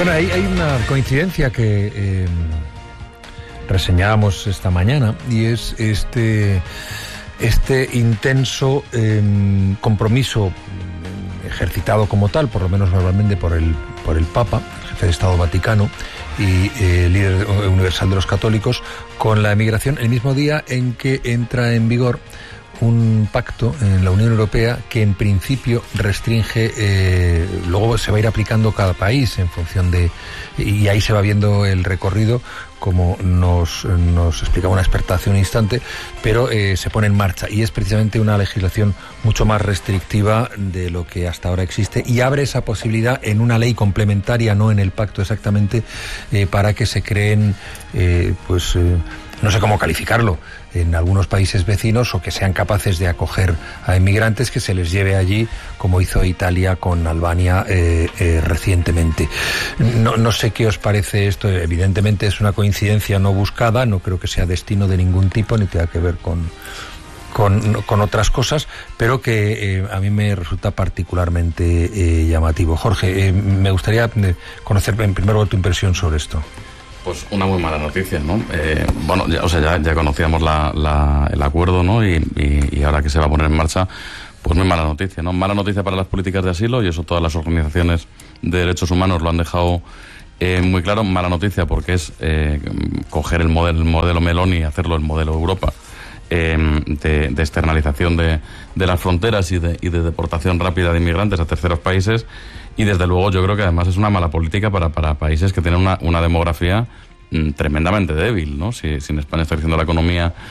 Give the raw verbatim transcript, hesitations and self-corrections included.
Bueno, hay, hay una coincidencia que eh, reseñábamos esta mañana, y es este, este intenso eh, compromiso ejercitado como tal, por lo menos normalmente por el, por el Papa, el jefe de Estado Vaticano y eh, líder universal de los católicos, con la emigración, el mismo día en que entra en vigor un pacto en la Unión Europea que en principio restringe, eh, luego se va a ir aplicando cada país en función de, y ahí se va viendo el recorrido, como nos, nos explicaba una experta hace un instante, pero eh, se pone en marcha, y es precisamente una legislación mucho más restrictiva de lo que hasta ahora existe, y abre esa posibilidad en una ley complementaria, no en el pacto exactamente, eh, para que se creen, eh, pues, eh, no sé cómo calificarlo, en algunos países vecinos, o que sean capaces de acoger a inmigrantes, que se les lleve allí, como hizo Italia con Albania eh, eh, recientemente. No, no sé qué os parece esto. Evidentemente es una coincidencia no buscada, no creo que sea destino de ningún tipo, ni tenga que ver con, con, con otras cosas, pero que eh, a mí me resulta particularmente eh, llamativo. Jorge, eh, me gustaría conocer en primer lugar tu impresión sobre esto. Pues una muy mala noticia, ¿no? Eh, bueno, ya, o sea, ya, ya conocíamos la, la, el acuerdo, ¿no? Y, y, y ahora que se va a poner en marcha, pues muy mala noticia, ¿no? Mala noticia para las políticas de asilo, y eso todas las organizaciones de derechos humanos lo han dejado eh, muy claro. Mala noticia porque es eh, coger el modelo, el modelo Meloni y hacerlo el modelo Europa, eh, de, de externalización de, de las fronteras y de, y de deportación rápida de inmigrantes a terceros países. Y desde luego yo creo que además es una mala política para, para países que tienen una, una demografía mmm, tremendamente débil, ¿no? Si, si en España está creciendo la economía